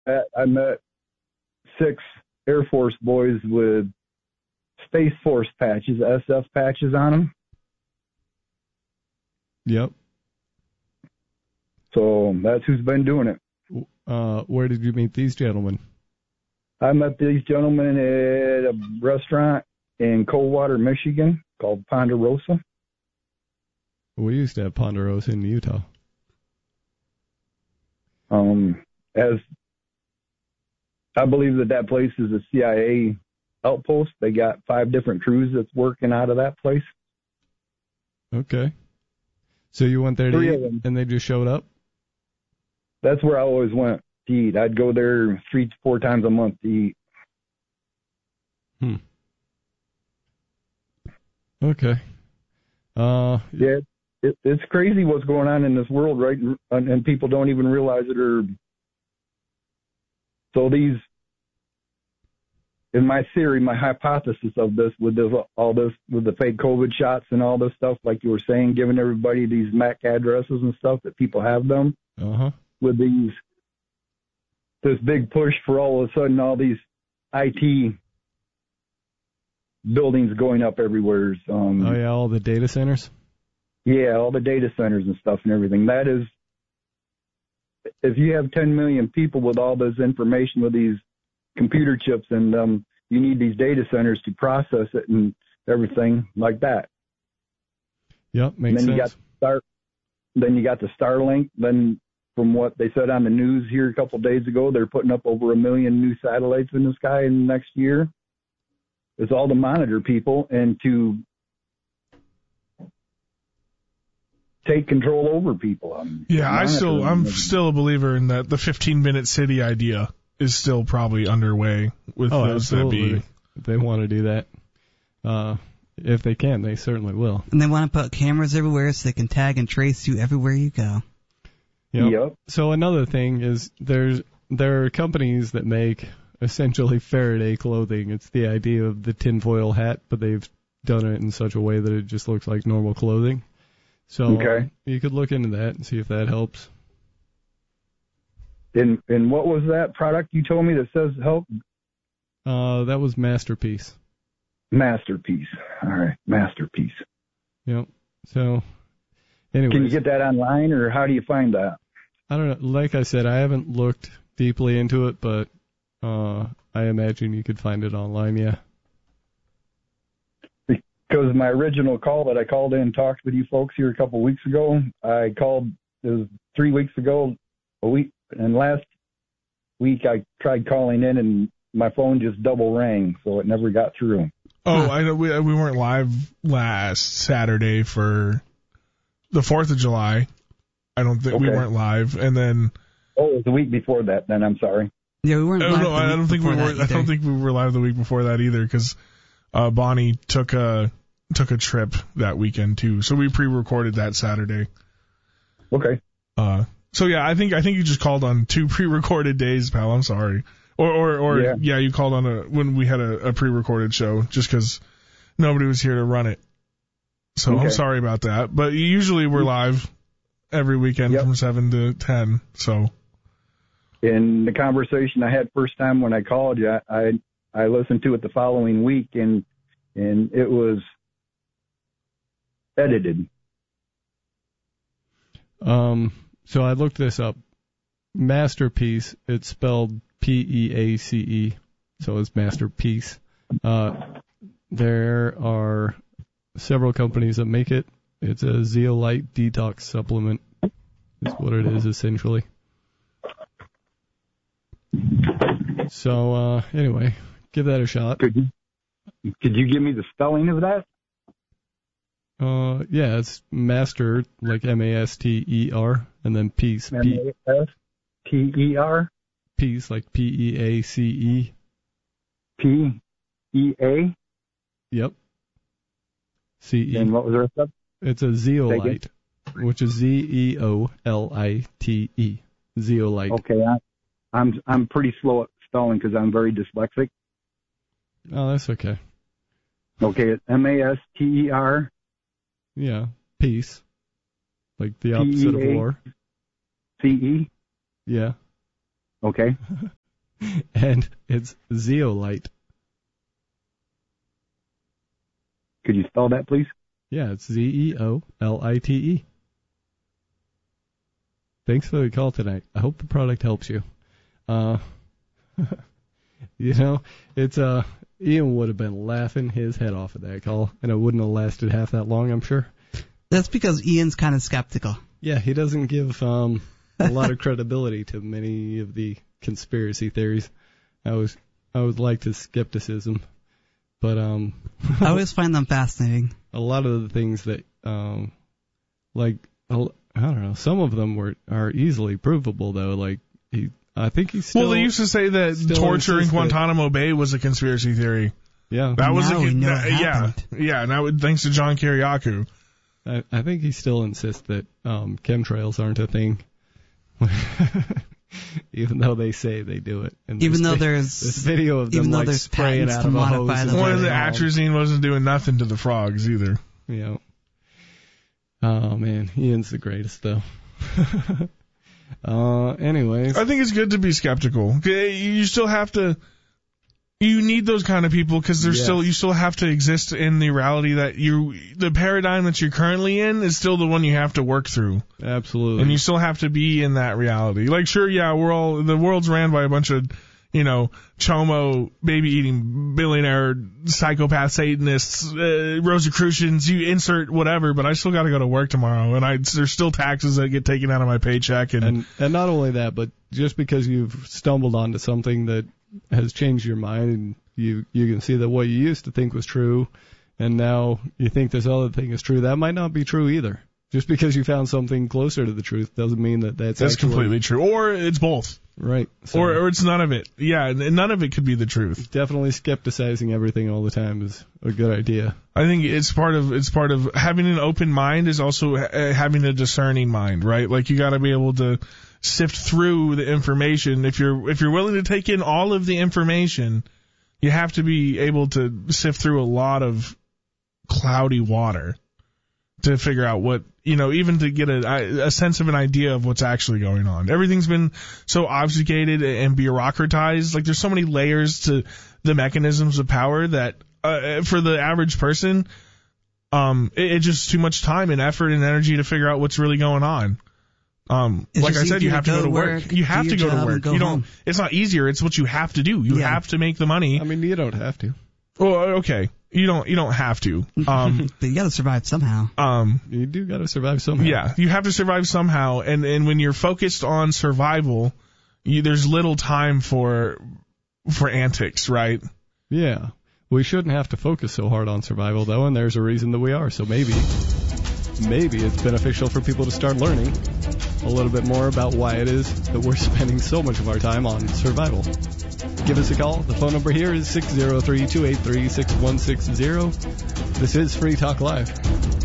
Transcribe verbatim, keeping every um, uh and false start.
met, I met six Air Force boys with Space Force patches, S F patches on them. Yep. So that's who's been doing it. Uh, where did you meet these gentlemen? I met these gentlemen at a restaurant in Coldwater, Michigan called Ponderosa. We used to have Ponderosa in Utah. Um, as I believe that that place is a C I A outpost. They got five different crews that's working out of that place. Okay. So you went there to Three eat, of them. and they just showed up? That's where I always went to eat. I'd go there three to four times a month to eat. Hmm. Okay. Uh, yeah, it, it's crazy what's going on in this world, right? And, and people don't even realize it. Or so these, in my theory, my hypothesis of this, with this, all this, with the fake COVID shots and all this stuff, like you were saying, giving everybody these M A C addresses and stuff that people have them. Uh-huh. With these, this big push for all of a sudden all these I T buildings going up everywhere. Um, oh, yeah, all the data centers? Yeah, all the data centers and stuff and everything. That is, if you have ten million people with all this information, with these computer chips, and um, you need these data centers to process it and everything like that. Yep, makes and then sense. You got Star, then you got the Starlink. Then from what they said on the news here a couple of days ago, they're putting up over a million new satellites in the sky in the next year. It's all to monitor people and to take control over people. Um, yeah, I still, I'm still a believer in that. The fifteen minute city idea is still probably underway with oh, those absolutely. that be. If they want to do that, uh, if they can, they certainly will. And they want to put cameras everywhere so they can tag and trace you everywhere you go. Yep. Yep. So another thing is there's there are companies that make essentially Faraday clothing. It's the idea of the tinfoil hat, but they've done it in such a way that it just looks like normal clothing. So okay. you could look into that and see if that helps. And and what was that product you told me that says help? Uh, that was Masterpiece. Masterpiece. All right, Masterpiece. Yep. So, anyway. Can you get that online, or how do you find that? I don't know. Like I said, I haven't looked deeply into it, but uh, I imagine you could find it online, yeah. Because my original call that I called in and talked with you folks here a couple of weeks ago, I called, it was three weeks ago, a week, and last week I tried calling in and my phone just double rang, so it never got through. Oh, I know. We, we weren't live last Saturday for the fourth of July. I don't think okay. we weren't live. And then. Oh, it was the week before that, then I'm sorry. Yeah, we weren't oh, live. No, I don't think we were. I don't think we were live the week before that either, because uh, Bonnie took a took a trip that weekend too. So we pre-recorded that Saturday. Okay. Uh, so yeah, I think I think you just called on two pre-recorded days, pal. I'm sorry. Or or, or yeah. yeah, you called on a when we had a, a pre-recorded show, just because nobody was here to run it. So okay. I'm sorry about that. But usually we're live every weekend yep. from seven to ten. So. In the conversation I had first time when I called you, I, I I listened to it the following week, and and it was edited. Um. So I looked this up. Masterpiece. It's spelled P E A C E. So it's Masterpiece. Uh, there are several companies that make it. It's a zeolite detox supplement. Is what it is essentially. So, uh, anyway, give that a shot. Could you, could you give me the spelling of that? Uh, yeah, it's master, like M A S T E R, and then peace. M A S T E R? Peace, like P E A C E. P E A? Yep. C E. And what was the rest of it? It's a zeolite, which is Z E O L I T E. Zeolite. Okay, I, I'm I'm pretty slow at spelling because I'm very dyslexic. Oh, that's okay. Okay, it's M A S T E R. Yeah, peace. Like the opposite of war. C E? Yeah. Okay. And it's zeolite. Could you spell that, please? Yeah, it's Z E O L I T E. Thanks for the call tonight. I hope the product helps you. Uh, you know, it's uh, Ian would have been laughing his head off at that call, and it wouldn't have lasted half that long, I'm sure. That's because Ian's kind of skeptical. Yeah, he doesn't give um, a lot of credibility to many of the conspiracy theories. I was I would like his skepticism, but um, I always find them fascinating. A lot of the things that um, like I don't know, some of them were are easily provable though. Like he, I think he's still. Well, they used to say that torture in Guantanamo that, Bay was a conspiracy theory. Yeah, that was now a we know uh, yeah yeah. Now thanks to John Kiriakou. I, I think he still insists that um, chemtrails aren't a thing, even though they say they do it. And even though vi- there's this video of them even though like there's spraying patents out to of a hose. modify the One of the weather. atrazine wasn't doing nothing to the frogs either. Yeah. Oh man, Ian's the greatest though. uh, anyways, I think it's good to be skeptical. You still have to. You need those kind of people because there's Yes. still you still have to exist in the reality that you the paradigm that you're currently in is still the one you have to work through. Absolutely. And you still have to be in that reality. Like sure, yeah, we're all the world's ran by a bunch of, you know, chomo baby eating billionaire psychopath Satanists, uh, Rosicrucians, you insert whatever, but I still got to go to work tomorrow, and I there's still taxes that get taken out of my paycheck, and and and not only that, but just because you've stumbled onto something that has changed your mind, and you you can see that what you used to think was true, and now you think this other thing is true, that might not be true either. Just because you found something closer to the truth doesn't mean that that's that's actually, completely true. Or it's both. Right. So Or or it's none of it. Yeah, n- none of it could be the truth. definitely skepticizing everything all the time is a good idea. I think it's part of it's part of having an open mind is also uh, having a discerning mind, right? Like you got to be able to sift through the information. If you're if you're willing to take in all of the information, you have to be able to sift through a lot of cloudy water to figure out what, you know, even to get a, a sense of an idea of what's actually going on. Everything's been so obfuscated and bureaucratized. Like there's so many layers to the mechanisms of power that uh, for the average person, um, it, it's just too much time and effort and energy to figure out what's really going on. Um, It's like I just said, you easier have to go to work. work, You have do to your go to job, work. and go You don't. home. It's not easier. It's what you have to do. You Yeah. have to make the money. I mean, you don't have to. Well, okay. You don't. You don't have to. Um, But you got to survive somehow. um, You do got to survive somehow. Yeah, you have to survive somehow, and and when you're focused on survival, you, there's little time for for antics, right? Yeah. We shouldn't have to focus so hard on survival, though, and there's a reason that we are. So maybe, maybe it's beneficial for people to start learning a little bit more about why it is that we're spending so much of our time on survival. Give us a call. The phone number here is six zero three, two eight three, six one six zero. This is Free Talk Live.